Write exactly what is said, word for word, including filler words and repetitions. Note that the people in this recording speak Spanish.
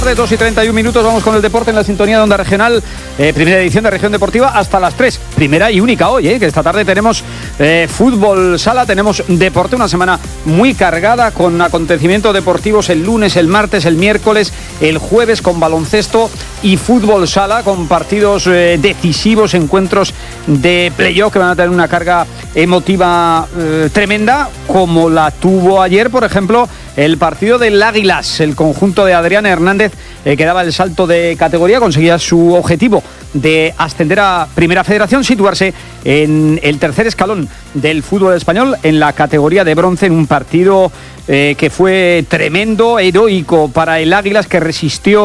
De dos y treinta y un minutos, vamos con el deporte en la sintonía de Onda Regional, eh, primera edición de Región Deportiva hasta las tres, primera y única hoy, eh, que esta tarde tenemos eh, fútbol sala, tenemos deporte, una semana muy cargada con acontecimientos deportivos el lunes, el martes, el miércoles, el jueves con baloncesto y fútbol sala con partidos eh, decisivos, encuentros de playoff que van a tener una carga emotiva eh, tremenda, como la tuvo ayer, por ejemplo, el partido del Águilas, el conjunto de Adrián Hernández eh, que daba el salto de categoría, conseguía su objetivo de ascender a Primera Federación, situarse en el tercer escalón del fútbol español en la categoría de bronce, en un partido eh, que fue tremendo, heroico para el Águilas, que resistió